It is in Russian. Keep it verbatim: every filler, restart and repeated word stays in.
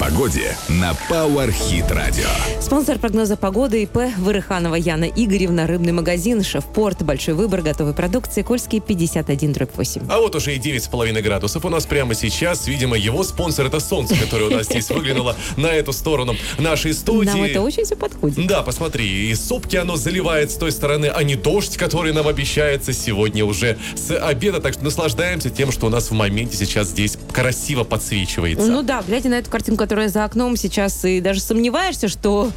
погоде на Power Hit Radio. Спонсор прогноза погоды ИП Вырыханова Яна Игоревна, рыбный магазин «Шефпорт», большой выбор готовой продукции, Кольский пятьдесят один дробь восемь. А вот уже и девять с половиной градусов у нас прямо сейчас. Видимо, его спонсор — это солнце, которое у нас здесь выглянуло на эту сторону нашей студии. Нам это очень все подходит. Да, посмотри, и сопки оно заливает с той стороны, а не дождь, который нам обещается сегодня уже с обеда. Так что наслаждаемся тем, что у нас в моменте сейчас здесь красиво подсвечивается. Ну да, глядя на эту картинку, которая за окном сейчас, и даже сомневаешься, что